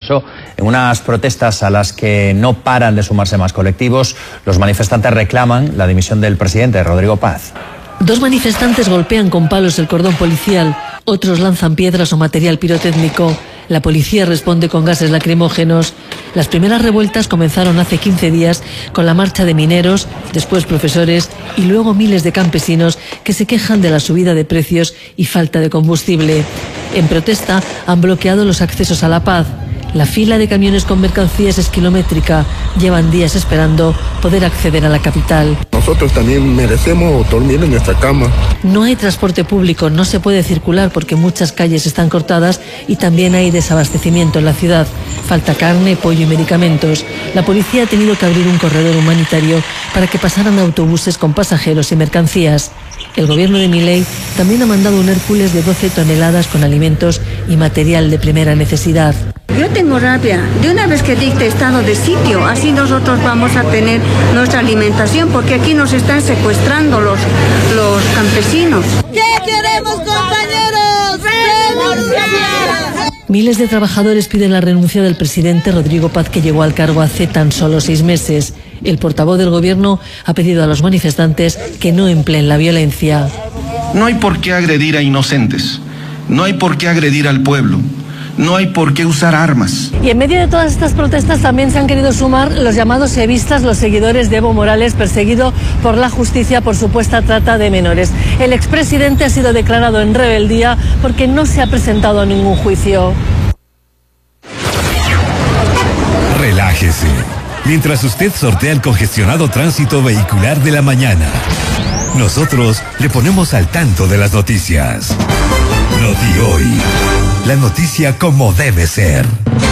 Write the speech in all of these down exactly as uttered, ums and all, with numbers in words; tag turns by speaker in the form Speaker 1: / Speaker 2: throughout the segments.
Speaker 1: Alfonso. En unas protestas a las que no paran de sumarse más colectivos, los manifestantes reclaman la dimisión del presidente, Rodrigo Paz.
Speaker 2: Dos manifestantes golpean con palos el cordón policial, otros lanzan piedras o material pirotécnico. La policía responde con gases lacrimógenos. Las primeras revueltas comenzaron hace quince días con la marcha de mineros, después profesores y luego miles de campesinos que se quejan de la subida de precios y falta de combustible. En protesta han bloqueado los accesos a La Paz. La fila de camiones con mercancías es kilométrica. Llevan días esperando poder acceder a la capital.
Speaker 3: Nosotros también merecemos dormir en nuestra cama.
Speaker 2: No hay transporte público, no se puede circular porque muchas calles están cortadas y también hay desabastecimiento en la ciudad. Falta carne, pollo y medicamentos. La policía ha tenido que abrir un corredor humanitario para que pasaran autobuses con pasajeros y mercancías. El gobierno de Milei también ha mandado un Hércules de doce toneladas con alimentos y material de primera necesidad.
Speaker 4: Yo tengo rabia. De una vez que dicte estado de sitio, así nosotros vamos a tener nuestra alimentación, porque aquí nos están secuestrando los, los campesinos.
Speaker 5: ¿Qué queremos, compañeros? ¡Renuncia!
Speaker 2: Miles de trabajadores piden la renuncia del presidente Rodrigo Paz, que llegó al cargo hace tan solo seis meses. El portavoz del gobierno ha pedido a los manifestantes que no empleen la violencia.
Speaker 6: No hay por qué agredir a inocentes, no hay por qué agredir al pueblo. No hay por qué usar armas.
Speaker 2: Y en medio de todas estas protestas también se han querido sumar los llamados evistas, los seguidores de Evo Morales, perseguido por la justicia por supuesta trata de menores. El expresidente ha sido declarado en rebeldía porque no se ha presentado a ningún juicio.
Speaker 7: Relájese, mientras usted sortea el congestionado tránsito vehicular de la mañana. Nosotros le ponemos al tanto de las noticias. Noti Hoy. La noticia como debe ser.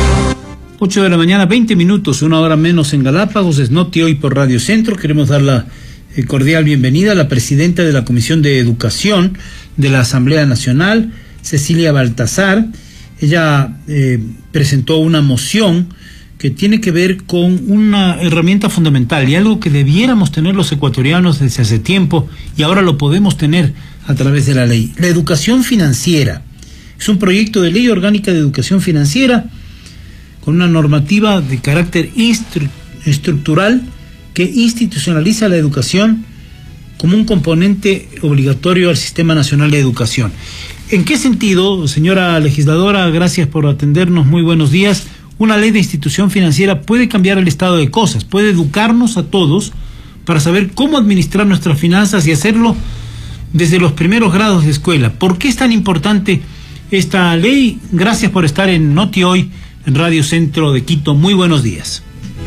Speaker 8: ocho de la mañana, veinte minutos, una hora menos en Galápagos. Es Noti Hoy por Radio Centro. Queremos dar la eh, cordial bienvenida a la presidenta de la Comisión de Educación de la Asamblea Nacional, Cecilia Baltazar. Ella eh, presentó una moción que tiene que ver con una herramienta fundamental y algo que debiéramos tener los ecuatorianos desde hace tiempo y ahora lo podemos tener a través de la ley. La educación financiera. Es un proyecto de ley orgánica de educación financiera con una normativa de carácter instru- estructural que institucionaliza la educación como un componente obligatorio al Sistema Nacional de Educación. ¿En qué sentido, señora legisladora, gracias por atendernos, muy buenos días, una ley de institución financiera puede cambiar el estado de cosas, puede educarnos a todos para saber cómo administrar nuestras finanzas y hacerlo desde los primeros grados de escuela? ¿Por qué es tan importante esta ley? Gracias por estar en Noti Hoy, en Radio Centro de Quito. Muy buenos días.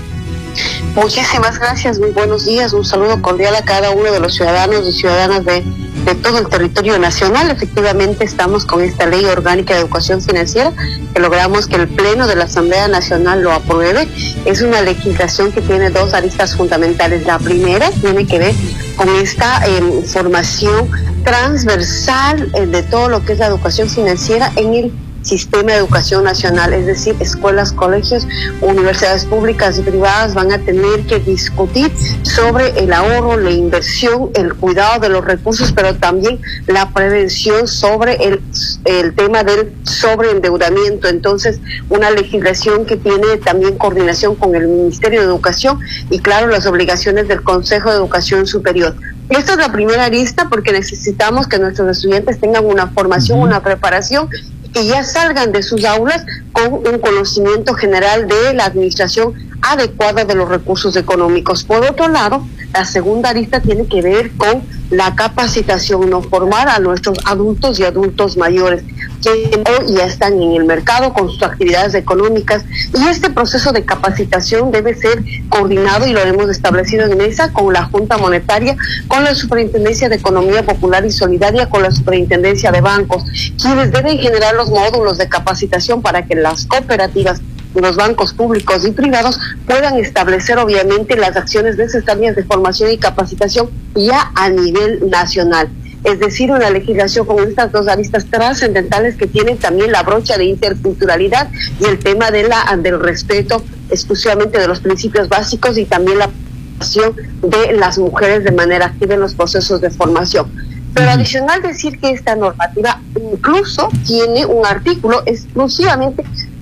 Speaker 9: Muchísimas gracias, muy buenos días. Un saludo cordial a cada uno de los ciudadanos y ciudadanas de, de todo el territorio nacional. Efectivamente, estamos con esta ley orgánica de educación financiera, que logramos que el Pleno de la Asamblea Nacional lo apruebe. Es una legislación que tiene dos aristas fundamentales. La primera tiene que ver con esta eh, formación transversal eh, de todo lo que es la educación financiera en el sistema de educación nacional, es decir, escuelas, colegios, universidades públicas y privadas van a tener que discutir sobre el ahorro, la inversión, el cuidado de los recursos, pero también la prevención sobre el, el tema del sobreendeudamiento. Entonces, una legislación que tiene también coordinación con el Ministerio de Educación y, claro, las obligaciones del Consejo de Educación Superior. Esta es la primera arista porque necesitamos que nuestros estudiantes tengan una formación, uh-huh. una preparación, que ya salgan de sus aulas con un conocimiento general de la administración adecuada de los recursos económicos. Por otro lado, la segunda arista tiene que ver con la capacitación, no formar a nuestros adultos y adultos mayores que hoy ya están en el mercado con sus actividades económicas, y este proceso de capacitación debe ser coordinado, y lo hemos establecido en mesa con la Junta Monetaria, con la Superintendencia de Economía Popular y Solidaria, con la Superintendencia de Bancos, quienes deben generar los módulos de capacitación para que las cooperativas, los bancos públicos y privados puedan establecer obviamente las acciones necesarias de formación y capacitación ya a nivel nacional. Es decir, una legislación con estas dos aristas trascendentales que tienen también la brocha de interculturalidad y el tema de la del respeto exclusivamente de los principios básicos, y también la participación de las mujeres de manera activa en los procesos de formación. Pero adicional decir que esta normativa incluso tiene un artículo exclusivamente para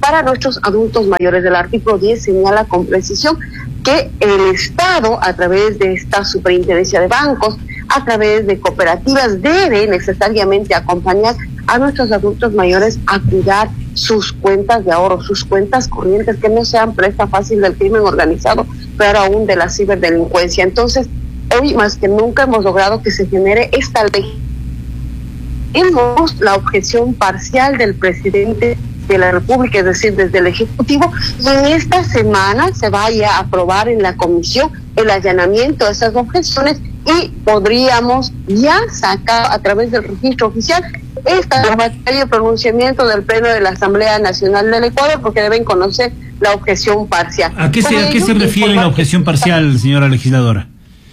Speaker 9: para nuestros adultos mayores. El artículo diez señala con precisión que el Estado, a través de esta superintendencia de bancos, a través de cooperativas, debe necesariamente acompañar a nuestros adultos mayores a cuidar sus cuentas de ahorro, sus cuentas corrientes, que no sean presa fácil del crimen organizado, pero aún de la ciberdelincuencia. Entonces, hoy más que nunca hemos logrado que se genere esta ley. Hemos la objeción parcial del presidente de la República, es decir, desde el Ejecutivo, y en esta semana se vaya a aprobar en la comisión el allanamiento de esas objeciones y podríamos ya sacar a través del registro oficial esta materia de pronunciamiento del Pleno de la Asamblea Nacional del Ecuador, porque deben conocer la objeción parcial.
Speaker 8: ¿A qué se, ¿a qué se refiere la objeción parcial, señora legisladora?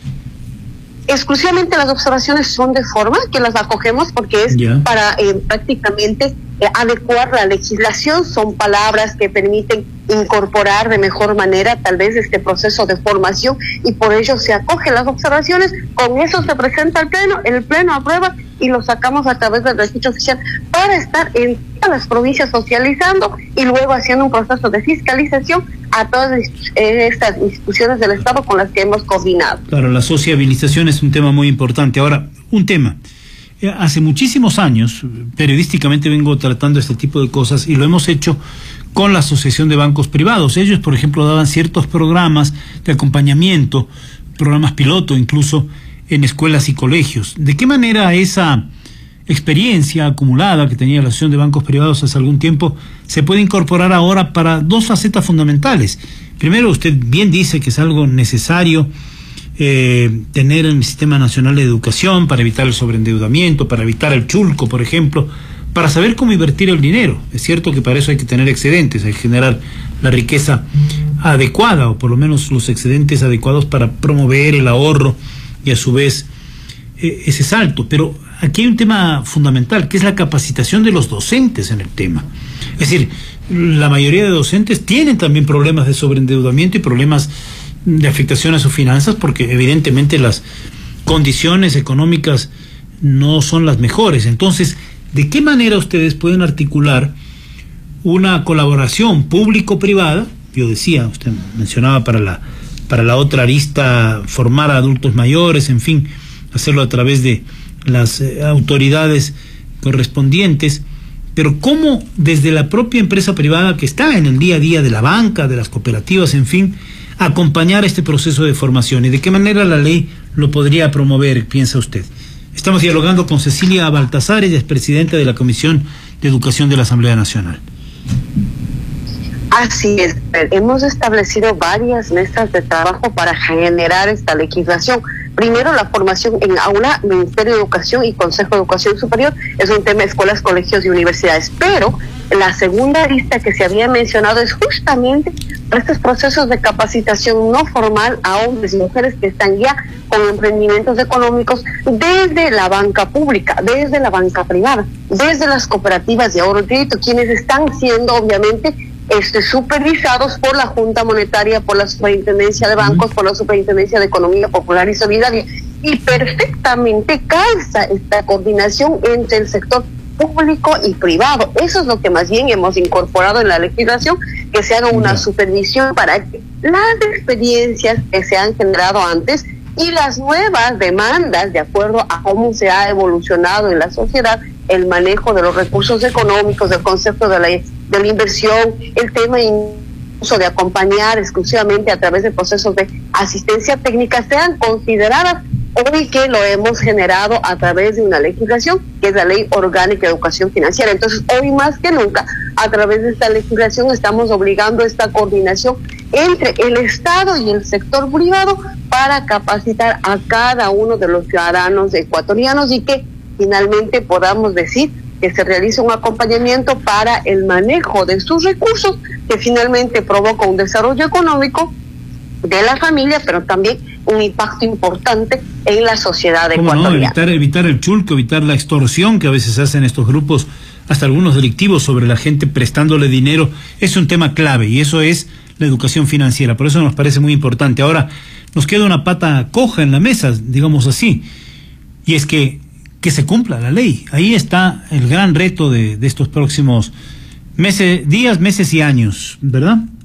Speaker 9: Exclusivamente las observaciones son de forma que las acogemos porque es yeah. para eh, prácticamente eh, adecuar la legislación, son palabras que permiten incorporar de mejor manera tal vez este proceso de formación y por ello se acogen las observaciones, con eso se presenta al Pleno, el Pleno aprueba y lo sacamos a través del registro oficial para estar en todas las provincias socializando y luego haciendo un proceso de fiscalización a todas estas instituciones del Estado con las que hemos coordinado.
Speaker 8: Claro, la sociabilización es un tema muy importante. Ahora, un tema. Hace muchísimos años, periodísticamente vengo tratando este tipo de cosas y lo hemos hecho con la Asociación de Bancos Privados. Ellos, por ejemplo, daban ciertos programas de acompañamiento, programas piloto incluso, en escuelas y colegios. ¿De qué manera esa experiencia acumulada que tenía la Asociación de Bancos Privados hace algún tiempo se puede incorporar ahora para dos facetas fundamentales? Primero, usted bien dice que es algo necesario eh, tener el Sistema Nacional de Educación para evitar el sobreendeudamiento, para evitar el chulco, por ejemplo, para saber cómo invertir el dinero. Es cierto que para eso hay que tener excedentes, hay que generar la riqueza adecuada, o por lo menos los excedentes adecuados para promover el ahorro y a su vez eh, ese salto. Pero aquí hay un tema fundamental, que es la capacitación de los docentes en el tema. Es decir, la mayoría de docentes tienen también problemas de sobreendeudamiento y problemas de afectación a sus finanzas, porque evidentemente las condiciones económicas no son las mejores. Entonces, ¿de qué manera ustedes pueden articular una colaboración público-privada? Yo decía, usted mencionaba para la para la otra arista, formar a adultos mayores, en fin, hacerlo a través de las eh, autoridades correspondientes, pero cómo desde la propia empresa privada que está en el día a día de la banca, de las cooperativas, en fin, acompañar este proceso de formación y de qué manera la ley lo podría promover, piensa usted. Estamos dialogando con Cecilia Baltasar, ella es presidenta de la Comisión de Educación de la Asamblea Nacional.
Speaker 9: Así es, hemos establecido varias mesas de trabajo para generar esta legislación. Primero, la formación en aula, Ministerio de Educación y Consejo de Educación Superior, es un tema de escuelas, colegios y universidades. Pero la segunda lista que se había mencionado es justamente estos procesos de capacitación no formal a hombres y mujeres que están ya con emprendimientos económicos desde la banca pública, desde la banca privada, desde las cooperativas de ahorro y crédito, quienes están siendo obviamente Este, supervisados por la Junta Monetaria, por la Superintendencia de Bancos, por la Superintendencia de Economía Popular y Solidaria, y perfectamente calza esta coordinación entre el sector público y privado. Eso es lo que más bien hemos incorporado en la legislación, que se haga una supervisión para que las experiencias que se han generado antes y las nuevas demandas, de acuerdo a cómo se ha evolucionado en la sociedad, el manejo de los recursos económicos, el concepto de la, de la inversión, el tema incluso de acompañar exclusivamente a través de procesos de asistencia técnica, sean consideradas hoy que lo hemos generado a través de una legislación, que es la Ley Orgánica de Educación Financiera. Entonces, hoy más que nunca, a través de esta legislación estamos obligando esta coordinación entre el Estado y el sector privado para capacitar a cada uno de los ciudadanos ecuatorianos y que finalmente podamos decir que se realiza un acompañamiento para el manejo de sus recursos, que finalmente provoca un desarrollo económico de la familia, pero también un impacto importante en la sociedad ecuatoriana.
Speaker 8: No, evitar, evitar el chulco, evitar la extorsión que a veces hacen estos grupos, hasta algunos delictivos, sobre la gente prestándole dinero, es un tema clave y eso es la educación financiera. Por eso nos parece muy importante. Ahora, nos queda una pata coja en la mesa, digamos así, y es que que se cumpla la ley. Ahí está el gran reto de, de estos próximos Meses, días, meses y años, ¿verdad?